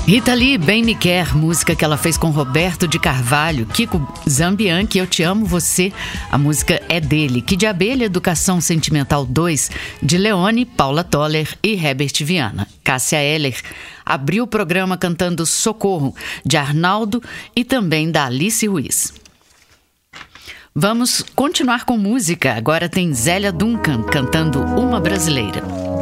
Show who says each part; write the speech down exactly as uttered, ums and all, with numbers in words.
Speaker 1: Rita Lee, Bem Me Quer, música que ela fez com Roberto de Carvalho, Kiko Zambianchi, Eu Te Amo Você, a música é dele. Que de Abelha, Educação Sentimental dois, de Leone, Paula Toller e Herbert Viana. Cássia Eller abriu o programa cantando Socorro, de Arnaldo e também da Alice Ruiz. Vamos continuar com música, agora tem Zélia Duncan cantando Uma Brasileira.